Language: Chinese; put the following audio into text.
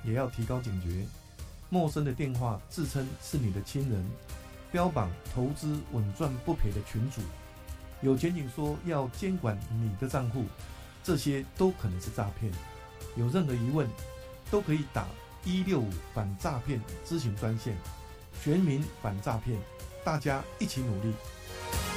也要提高警觉。陌生的电话自称是你的亲人，标榜投资稳赚不赔的群组，有前景说要监管你的账户，这些都可能是诈骗。有任何疑问都可以打165反诈骗咨询专线，全民反诈骗，大家一起努力。